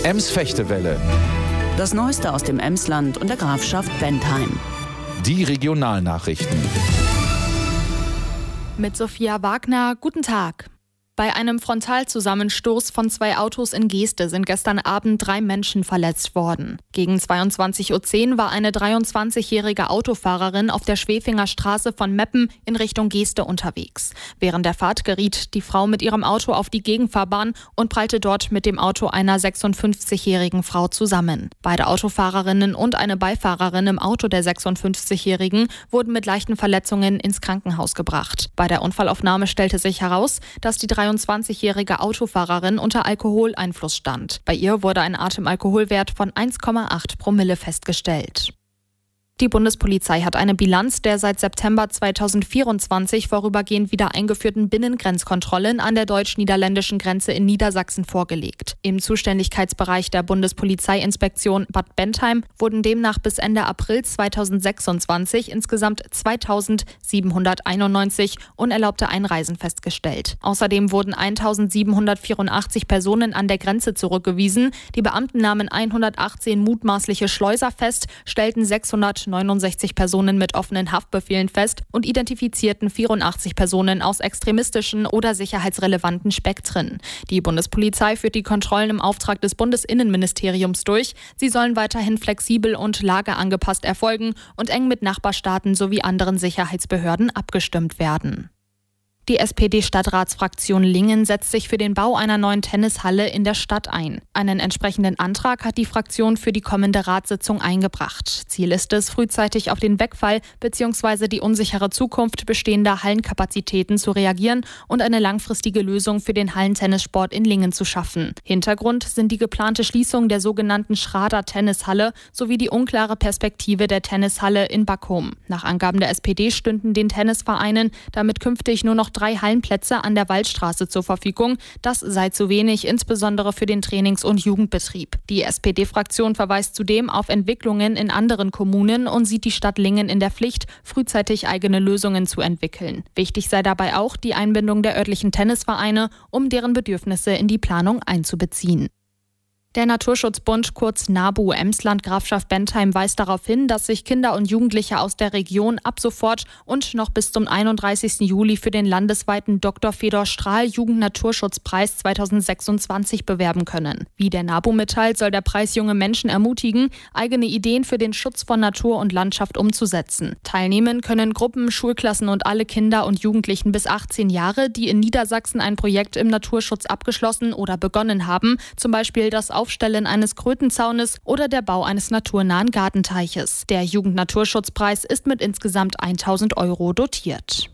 Ems-Fechtewelle. Das Neueste aus dem Emsland und der Grafschaft Bentheim. Die Regionalnachrichten. Mit Sophia Wagner, guten Tag. Bei einem Frontalzusammenstoß von 2 Autos in Geeste sind gestern Abend 3 Menschen verletzt worden. Gegen 22:10 Uhr war eine 23-jährige Autofahrerin auf der Schwefinger Straße von Meppen in Richtung Geeste unterwegs. Während der Fahrt geriet die Frau mit ihrem Auto auf die Gegenfahrbahn und prallte dort mit dem Auto einer 56-jährigen Frau zusammen. Beide Autofahrerinnen und eine Beifahrerin im Auto der 56-jährigen wurden mit leichten Verletzungen ins Krankenhaus gebracht. Bei der Unfallaufnahme stellte sich heraus, dass die 23-jährige Autofahrerin unter Alkoholeinfluss stand. Bei ihr wurde ein Atemalkoholwert von 1,8 Promille festgestellt. Die Bundespolizei hat eine Bilanz der seit September 2024 vorübergehend wieder eingeführten Binnengrenzkontrollen an der deutsch-niederländischen Grenze in Niedersachsen vorgelegt. Im Zuständigkeitsbereich der Bundespolizeiinspektion Bad Bentheim wurden demnach bis Ende April 2026 insgesamt 2.791 unerlaubte Einreisen festgestellt. Außerdem wurden 1.784 Personen an der Grenze zurückgewiesen. Die Beamten nahmen 118 mutmaßliche Schleuser fest, stellten 669 Personen mit offenen Haftbefehlen fest und identifizierten 84 Personen aus extremistischen oder sicherheitsrelevanten Spektren. Die Bundespolizei führt die Kontrollen im Auftrag des Bundesinnenministeriums durch. Sie sollen weiterhin flexibel und lageangepasst erfolgen und eng mit Nachbarstaaten sowie anderen Sicherheitsbehörden abgestimmt werden. Die SPD-Stadtratsfraktion Lingen setzt sich für den Bau einer neuen Tennishalle in der Stadt ein. Einen entsprechenden Antrag hat die Fraktion für die kommende Ratssitzung eingebracht. Ziel ist es, frühzeitig auf den Wegfall bzw. die unsichere Zukunft bestehender Hallenkapazitäten zu reagieren und eine langfristige Lösung für den Hallentennissport in Lingen zu schaffen. Hintergrund sind die geplante Schließung der sogenannten Schrader Tennishalle sowie die unklare Perspektive der Tennishalle in Backhoum. Nach Angaben der SPD stünden den Tennisvereinen damit künftig nur noch 3 Hallenplätze an der Waldstraße zur Verfügung. Das sei zu wenig, insbesondere für den Trainings- und Jugendbetrieb. Die SPD-Fraktion verweist zudem auf Entwicklungen in anderen Kommunen und sieht die Stadt Lingen in der Pflicht, frühzeitig eigene Lösungen zu entwickeln. Wichtig sei dabei auch die Einbindung der örtlichen Tennisvereine, um deren Bedürfnisse in die Planung einzubeziehen. Der Naturschutzbund, kurz NABU, Emsland Grafschaft Bentheim weist darauf hin, dass sich Kinder und Jugendliche aus der Region ab sofort und noch bis zum 31. Juli für den landesweiten Dr. Fedor Strahl Jugendnaturschutzpreis 2026 bewerben können. Wie der NABU mitteilt, soll der Preis junge Menschen ermutigen, eigene Ideen für den Schutz von Natur und Landschaft umzusetzen. Teilnehmen können Gruppen, Schulklassen und alle Kinder und Jugendlichen bis 18 Jahre, die in Niedersachsen ein Projekt im Naturschutz abgeschlossen oder begonnen haben, zum Beispiel das Aufstellen eines Krötenzaunes oder der Bau eines naturnahen Gartenteiches. Der Jugendnaturschutzpreis ist mit insgesamt 1.000 € dotiert.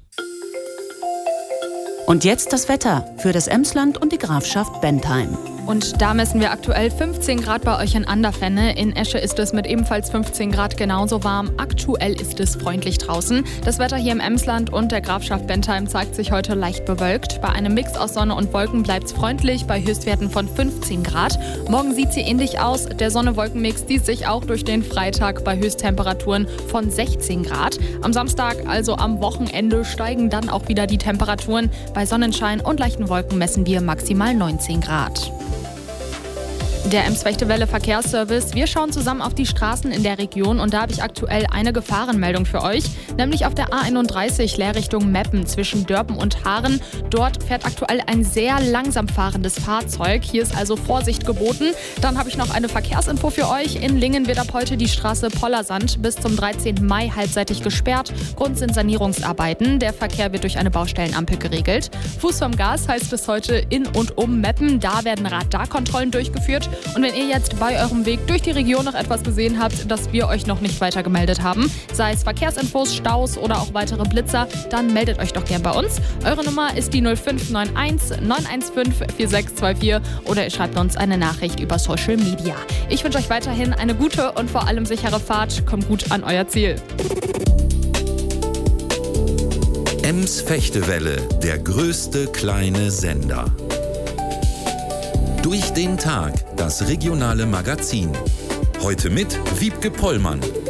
Und jetzt das Wetter für das Emsland und die Grafschaft Bentheim. Und da messen wir aktuell 15 Grad bei euch in Anderfenne. In Esche ist es mit ebenfalls 15 Grad genauso warm. Aktuell ist es freundlich draußen. Das Wetter hier im Emsland und der Grafschaft Bentheim zeigt sich heute leicht bewölkt. Bei einem Mix aus Sonne und Wolken bleibt es freundlich bei Höchstwerten von 15 Grad. Morgen sieht sie ähnlich aus. Der Sonne-Wolken-Mix zieht sich auch durch den Freitag bei Höchsttemperaturen von 16 Grad. Am Samstag, also am Wochenende, steigen dann auch wieder die Temperaturen. Bei Sonnenschein und leichten Wolken messen wir maximal 19 Grad. Der Ems-Fechtewelle Verkehrsservice. Wir schauen zusammen auf die Straßen in der Region und da habe ich aktuell eine Gefahrenmeldung für euch, nämlich auf der A31 Leerrichtung Meppen zwischen Dörpen und Haaren. Dort fährt aktuell ein sehr langsam fahrendes Fahrzeug. Hier ist also Vorsicht geboten. Dann habe ich noch eine Verkehrsinfo für euch. In Lingen wird ab heute die Straße Pollersand bis zum 13. Mai halbseitig gesperrt. Grund sind Sanierungsarbeiten. Der Verkehr wird durch eine Baustellenampel geregelt. Fuß vom Gas heißt es heute in und um Meppen. Da werden Radarkontrollen durchgeführt. Und wenn ihr jetzt bei eurem Weg durch die Region noch etwas gesehen habt, das wir euch noch nicht weitergemeldet haben, sei es Verkehrsinfos, Staus oder auch weitere Blitzer, dann meldet euch doch gern bei uns. Eure Nummer ist die 0591 915 4624 oder ihr schreibt uns eine Nachricht über Social Media. Ich wünsche euch weiterhin eine gute und vor allem sichere Fahrt. Kommt gut an euer Ziel. Ems-Fechtewelle, der größte kleine Sender. Durch den Tag, das regionale Magazin. Heute mit Wiebke Pollmann.